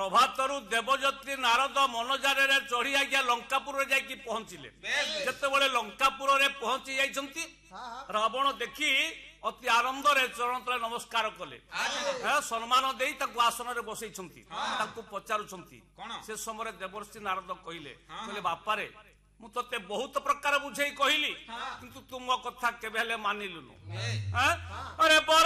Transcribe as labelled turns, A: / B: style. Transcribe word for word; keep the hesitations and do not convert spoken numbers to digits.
A: प्रभातरु देवजत्री नारद मनोजारे चढ़ी आज्ञा लंकापुर जाइकी पहुंचिले जेतेबेले लंकापुर रे पहुंची जाइछंती रावण देखी अति आनंद रे चरण तले नमस्कार कले सम्मान देई ताकू आसन रे बसैछंती ताकू पचारुछंती से समय देवर्षि नारद कहिले कहले बापा रे मु तते बहुत प्रकार बुझेई कहली किंतु तुम कथा केबे हेले मानिलुनु अरे